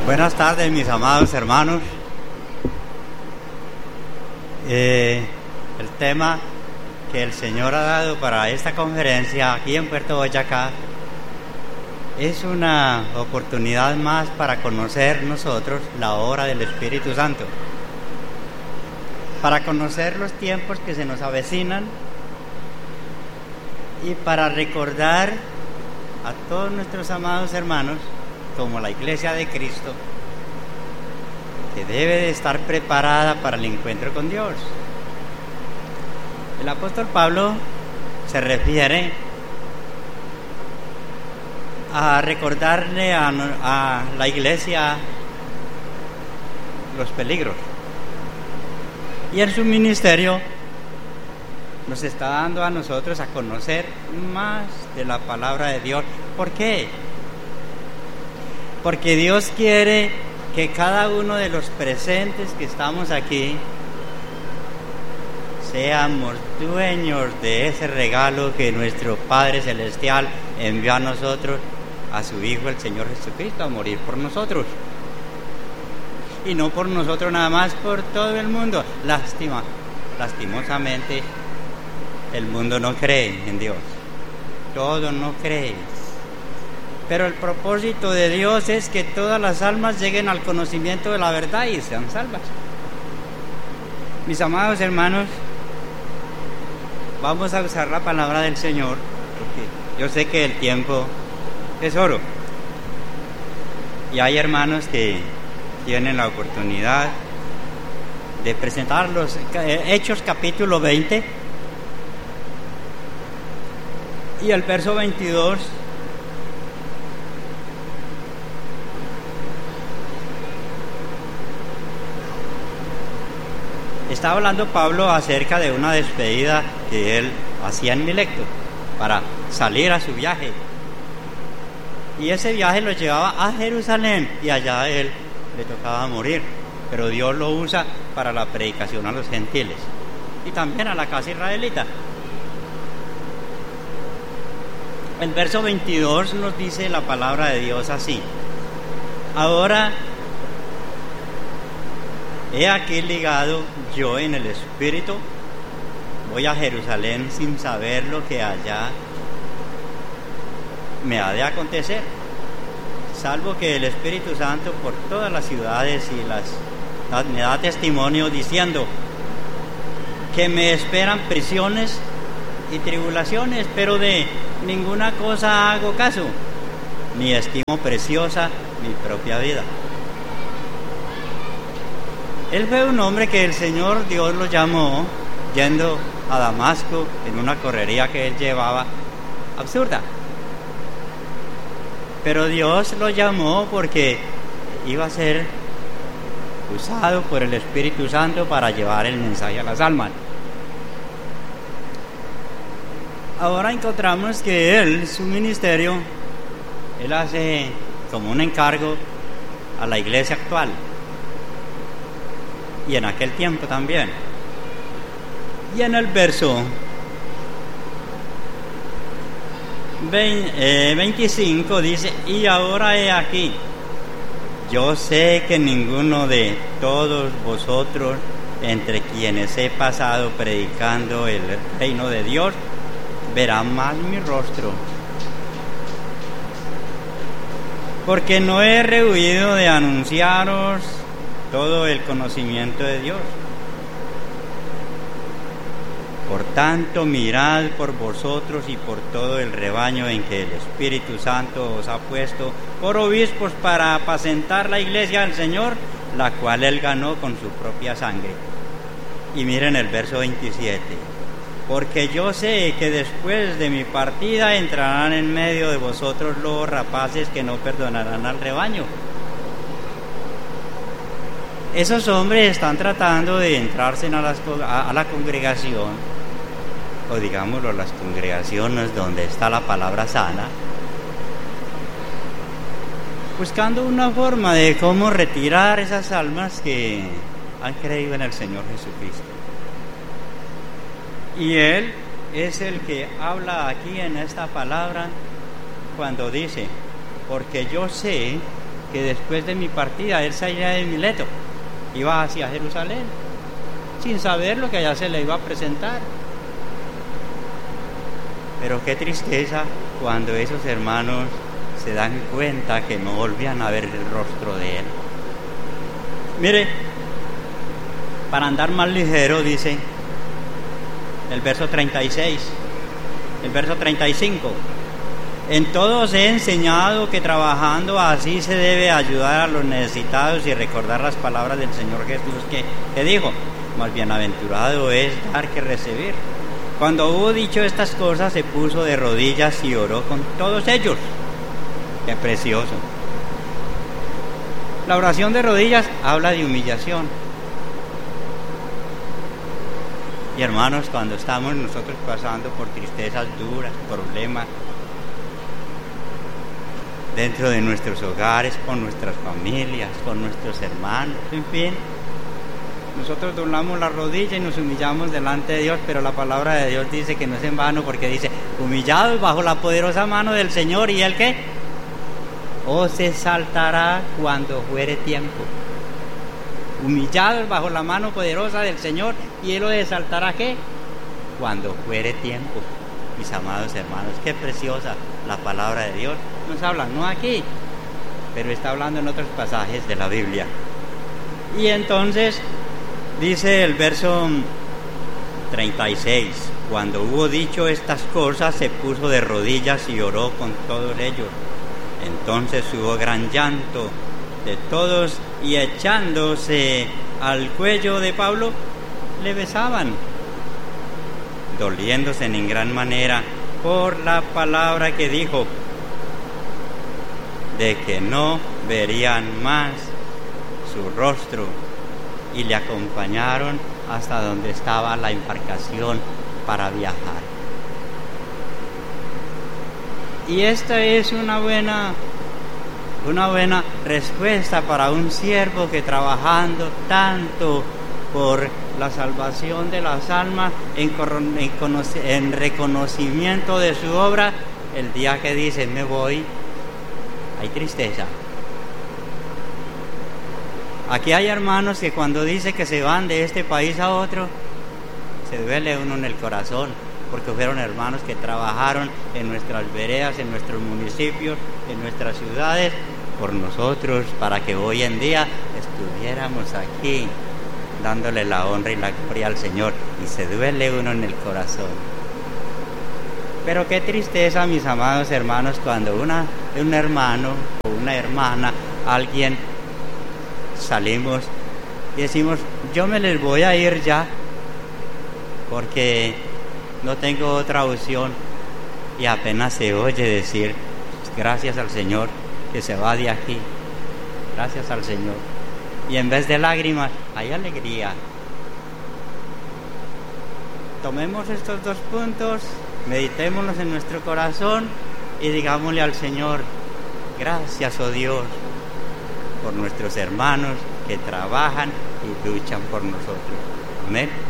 Buenas tardes, mis amados hermanos. El tema que el Señor ha dado para esta conferencia aquí en Puerto Boyacá es una oportunidad más para conocer nosotros la obra del Espíritu Santo, para conocer los tiempos que se nos avecinan y para recordar a todos nuestros amados hermanos, como la Iglesia de Cristo, que debe de estar preparada para el encuentro con Dios. El apóstol Pablo se refiere a recordarle a la Iglesia los peligros, y en su ministerio nos está dando a nosotros a conocer más de la palabra de Dios. ¿Por qué? Porque Dios quiere que cada uno de los presentes que estamos aquí seamos dueños de ese regalo que nuestro Padre Celestial envió a nosotros, a su Hijo, el Señor Jesucristo, a morir por nosotros. Y no por nosotros nada más, por todo el mundo. Lastimosamente, el mundo no cree en Dios. Todo no cree. Pero el propósito de Dios es que todas las almas lleguen al conocimiento de la verdad y sean salvas. Mis amados hermanos, vamos a usar la palabra del Señor, porque yo sé que el tiempo es oro. Y hay hermanos que tienen la oportunidad de presentar los Hechos capítulo 20 y el verso 22. Estaba hablando Pablo acerca de una despedida que él hacía en Mileto para salir a su viaje. Y ese viaje lo llevaba a Jerusalén y allá a él le tocaba morir. Pero Dios lo usa para la predicación a los gentiles y también a la casa israelita. El verso 22 nos dice la palabra de Dios así: ahora he aquí ligado yo en el Espíritu, voy a Jerusalén sin saber lo que allá me ha de acontecer, salvo que el Espíritu Santo por todas las ciudades me da testimonio diciendo que me esperan prisiones y tribulaciones, pero de ninguna cosa hago caso, ni estimo preciosa mi propia vida. Él fue un hombre que el Señor Dios lo llamó yendo a Damasco en una correría que él llevaba absurda. Pero Dios lo llamó porque iba a ser usado por el Espíritu Santo para llevar el mensaje a las almas. Ahora encontramos que él, su ministerio, él hace como un encargo a la iglesia actual. Y en aquel tiempo también. Y en el verso 25 dice: y ahora he aquí, yo sé que ninguno de todos vosotros, entre quienes he pasado predicando el reino de Dios, verá más mi rostro, porque no he rehuido de anunciaros todo el conocimiento de Dios. Por tanto, mirad por vosotros y por todo el rebaño en que el Espíritu Santo os ha puesto por obispos para apacentar la iglesia del Señor, la cual él ganó con su propia sangre. Y miren el verso 27: porque yo sé que después de mi partida entrarán en medio de vosotros lobos rapaces que no perdonarán al rebaño. Esos hombres están tratando de entrarse a la congregación, o digámoslo, las congregaciones donde está la palabra sana, buscando una forma de cómo retirar esas almas que han creído en el Señor Jesucristo. Y Él es el que habla aquí en esta palabra cuando dice: porque yo sé que después de mi partida él salía de Mileto, iba hacia Jerusalén, sin saber lo que allá se le iba a presentar. Pero qué tristeza cuando esos hermanos se dan cuenta que no volvían a ver el rostro de él. Mire, para andar más ligero, dice el verso 36, el verso 35. En todo os he enseñado que trabajando así se debe ayudar a los necesitados y recordar las palabras del Señor Jesús que dijo: más bienaventurado es dar que recibir. Cuando hubo dicho estas cosas, se puso de rodillas y oró con todos ellos. ¡Qué precioso! La oración de rodillas habla de humillación. Y hermanos, cuando estamos nosotros pasando por tristezas duras, problemas, dentro de nuestros hogares, con nuestras familias, con nuestros hermanos, en fin, nosotros doblamos la rodilla y nos humillamos delante de Dios, pero la palabra de Dios dice que no es en vano, porque dice: humillados bajo la poderosa mano del Señor, ¿y Él qué? Os exaltará cuando fuere tiempo. Humillados bajo la mano poderosa del Señor, y Él os exaltará, ¿qué? Cuando fuere tiempo. Mis amados hermanos, qué preciosa la palabra de Dios. Nos habla, no aquí, pero está hablando en otros pasajes de la Biblia. Y entonces dice el verso 36: cuando hubo dicho estas cosas, se puso de rodillas y oró con todos ellos. Entonces hubo gran llanto de todos, y echándose al cuello de Pablo, le besaban, doliéndose en gran manera por la palabra que dijo, de que no verían más su rostro, y le acompañaron hasta donde estaba la embarcación para viajar. Y esta es una buena respuesta para un siervo que, trabajando tanto por la salvación de las almas, en reconocimiento de su obra, el día que dice me voy, hay tristeza. Aquí hay hermanos que cuando dice que se van de este país a otro, se duele uno en el corazón, porque fueron hermanos que trabajaron en nuestras veredas, en nuestros municipios, en nuestras ciudades, por nosotros, para que hoy en día estuviéramos aquí, dándole la honra y la gloria al Señor, y se duele uno en el corazón. Pero qué tristeza, mis amados hermanos, cuando un hermano o una hermana, alguien, salimos y decimos: yo me les voy a ir ya, porque no tengo otra opción, y apenas se oye decir: gracias al Señor que se va de aquí, gracias al Señor. Y en vez de lágrimas hay alegría. Tomemos estos dos puntos, meditémoslos en nuestro corazón y digámosle al Señor: gracias, oh Dios, por nuestros hermanos que trabajan y luchan por nosotros. Amén.